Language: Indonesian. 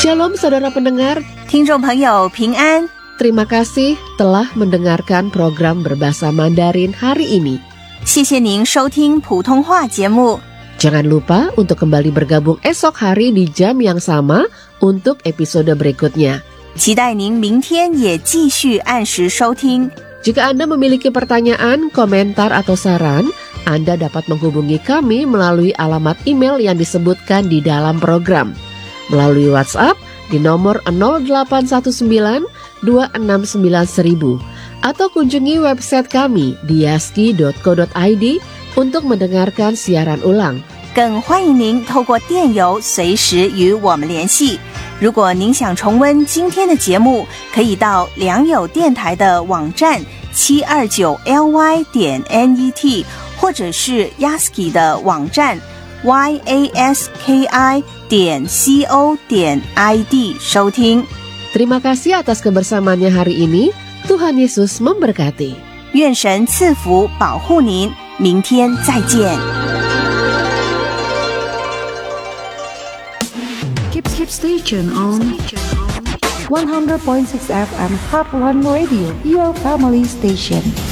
Shalom saudara pendengar, 听众朋友平安。 terima kasih telah mendengarkan program berbahasa Mandarin hari ini. 谢谢您收听普通话节目。 Jangan lupa untuk kembali bergabung esok hari di jam yang sama untuk episode berikutnya. 期待您明天也继续按时收听。 Jika Anda memiliki pertanyaan, komentar, atau saran, Anda dapat menghubungi kami melalui alamat email yang disebutkan di dalam program. Melalui WhatsApp di nomor 0819 269 1000 atau kunjungi website kami di yaski.co.id untuk mendengarkan siaran ulang. 更欢迎您透过电邮随时与我们联系。如果您想重温今天的节目，可以到良友电台的网站729ly.net， 或者是 Yaski 的网站 yaski.co.id 收听。 Terima kasih atas kebersamaannya hari ini. Tuhan Yesus memberkati. 愿神赐福保护您，明天再见。 Keep station on 100.6 FM Heartland Radio, your family station.